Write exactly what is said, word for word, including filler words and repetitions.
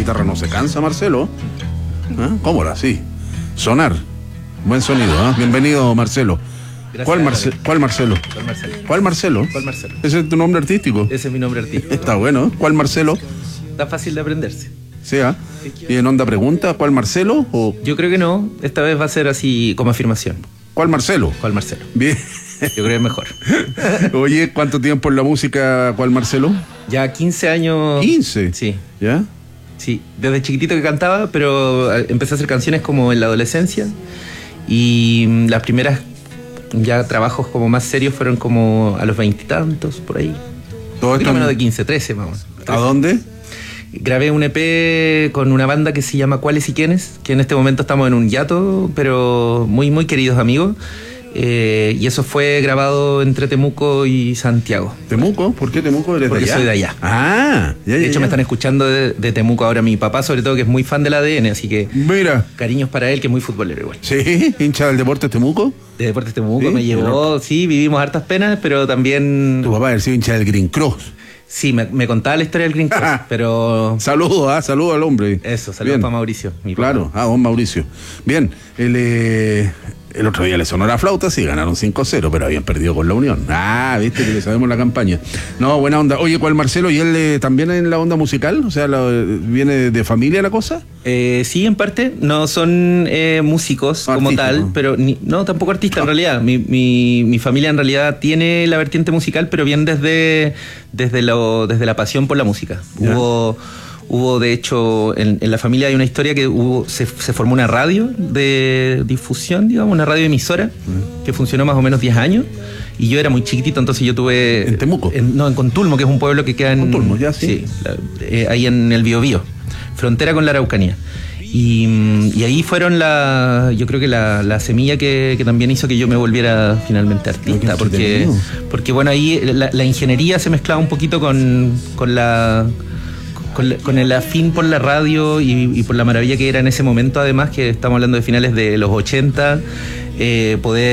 guitarra no se cansa, Marcelo. ¿Ah? ¿Cómo era? Sí. Sonar. Buen sonido, ¿eh? Bienvenido, Marcelo. Gracias, ¿Cuál, Marce ¿Cuál Marcelo? ¿Cuál Marcelo? ¿Cuál Marcelo? ¿Cuál Marcelo? ¿Ese es tu nombre artístico? Ese es mi nombre artístico. Está bueno. ¿Cuál Marcelo? Está fácil de aprenderse. Sí, ¿ah? ¿Y en onda pregunta? ¿Cuál Marcelo? O... Yo creo que no. Esta vez va a ser así como afirmación. ¿Cuál Marcelo? ¿Cuál Marcelo? Bien. Yo creo que es mejor. Oye, ¿cuánto tiempo en la música? ¿Cuál Marcelo? Ya quince años. ¿quince? Sí. ¿Ya? Sí, desde chiquitito que cantaba, pero empecé a hacer canciones como en la adolescencia. Y las primeras ya trabajos como más serios fueron como a los veintitantos, por ahí. Todo esto menos de quince, trece, vamos. ¿A dónde? Grabé un E P con una banda que se llama ¿Cuáles y quiénes? Que en este momento estamos en un hiato, pero muy, muy queridos amigos. Eh, y eso fue grabado entre Temuco y Santiago. ¿Temuco? ¿Por qué Temuco? ¿Eres Porque de allá? soy de allá. Ah, ya, ya, de hecho, ya. me están escuchando de, de Temuco ahora mi papá, sobre todo, que es muy fan del A D N, así que Mira. cariños para él, que es muy futbolero igual. Sí, hincha del Deportes Temuco. De Deportes Temuco, Sí, me llevó, sí, vivimos hartas penas, pero también... Tu papá es hincha del Green Cross. Sí, me, me contaba la historia del Green Cross, pero... Saludos, ah, saludos al hombre. Eso, saludos para Mauricio, mi papá. Claro, ah, don Mauricio. Bien, el, eh, el otro día le sonó la flauta, sí, ganaron cinco cero, pero habían perdido con la Unión. Ah, viste que le sabemos la campaña. No, buena onda. Oye, ¿cuál Marcelo? ¿Y él eh, también en la onda musical? O sea, la, ¿viene de familia la cosa? Eh, sí, en parte. No son eh, músicos no, como artista, tal, ¿no? pero ni, no, tampoco artistas en realidad. Mi, mi, mi familia en realidad tiene la vertiente musical, pero bien desde, desde, lo, desde la pasión por la música. ¿Ya? Hubo... Hubo, de hecho, en, en la familia hay una historia que hubo, se, se formó una radio de difusión, digamos, una radio emisora, mm. que funcionó más o menos diez años, y yo era muy chiquitito, entonces yo tuve... ¿En Temuco? En, no, en Contulmo, que es un pueblo que queda en... Contulmo, ya, sí. Sí, la, eh, ahí en el Biobío, frontera con la Araucanía. Y, y ahí fueron la, yo creo que la, la semilla que, que también hizo que yo me volviera finalmente artista, porque, porque bueno, ahí la, la ingeniería se mezclaba un poquito con, con la... Con, con el afín por la radio y, y por la maravilla que era en ese momento, además, que estamos hablando de finales de los ochenta, eh, poder